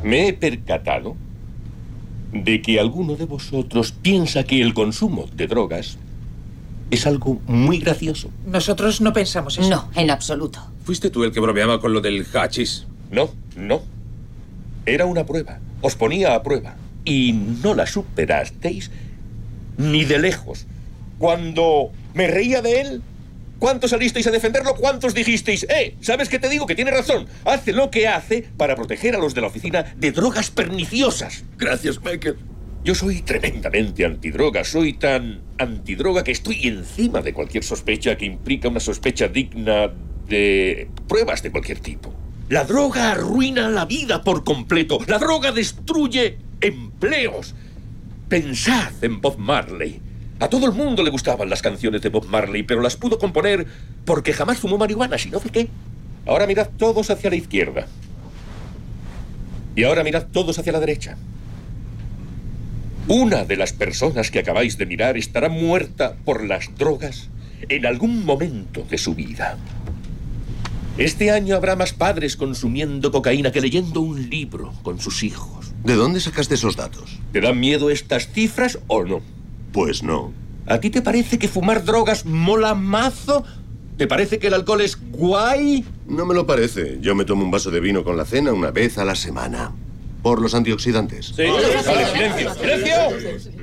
Me he percatado de que alguno de vosotros piensa que el consumo de drogas es algo muy gracioso. Nosotros no pensamos eso. No, en absoluto. ¿Fuiste tú el que bromeaba con lo del hachís? No. Era una prueba. Os ponía a prueba. Y no la superasteis ni de lejos. Cuando me reía de él, ¿cuántos salisteis a defenderlo? ¿Cuántos dijisteis, ¿sabes qué te digo? Que tiene razón. Hace lo que hace para proteger a los de la oficina de drogas perniciosas. Gracias, Michael. Yo soy tremendamente antidroga. Soy tan antidroga que estoy encima de cualquier sospecha que implica una sospecha digna de pruebas de cualquier tipo. La droga arruina la vida por completo. La droga destruye empleos. Pensad en Bob Marley. A todo el mundo le gustaban las canciones de Bob Marley, pero las pudo componer porque jamás fumó marihuana, sino de qué. Ahora mirad todos hacia la izquierda. Y ahora mirad todos hacia la derecha. Una de las personas que acabáis de mirar estará muerta por las drogas en algún momento de su vida. Este año habrá más padres consumiendo cocaína que leyendo un libro con sus hijos. ¿De dónde sacaste esos datos? ¿Te dan miedo estas cifras o no? Pues no. ¿A ti te parece que fumar drogas mola mazo? ¿Te parece que el alcohol es guay? No me lo parece. Yo me tomo un vaso de vino con la cena una vez a la semana. Por los antioxidantes. Sí. Vale, silencio. ¡Silencio!